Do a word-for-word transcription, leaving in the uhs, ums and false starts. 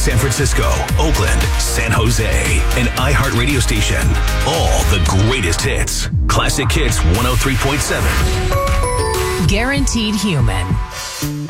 San Francisco, Oakland, San Jose, and iHeart radio station. All the greatest hits. Classic Hits one oh three point seven. Guaranteed Human.